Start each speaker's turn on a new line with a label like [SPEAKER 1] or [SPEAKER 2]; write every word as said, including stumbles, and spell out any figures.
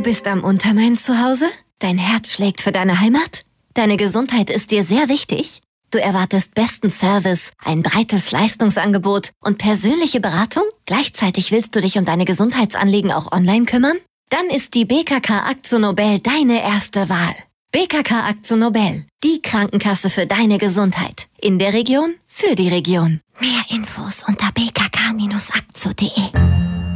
[SPEAKER 1] bist am Untermain zu Hause? Dein Herz schlägt für deine Heimat? Deine Gesundheit ist dir sehr wichtig? Du erwartest besten Service, ein breites Leistungsangebot und persönliche Beratung? Gleichzeitig willst du dich um deine Gesundheitsanliegen auch online kümmern? Dann ist die B K K AkzoNobel deine erste Wahl. B K K AkzoNobel, die Krankenkasse für deine Gesundheit. In der Region, für die Region. Mehr Infos unter b k k Bindestrich akzo punkt de.